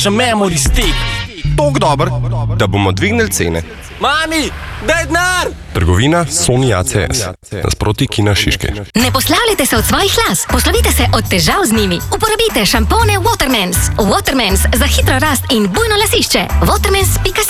še memory stick. Tok dober, da bomo dvignili cene. Mami, daj denar! Trgovina Sony ACS. Nasproti Kina Šiške. Ne poslavljajte se od svojih las, poslovite se od težav z njimi. Uporabite šampone Watermans. Watermans za hitro rast in bujno lasišče. Watermans.si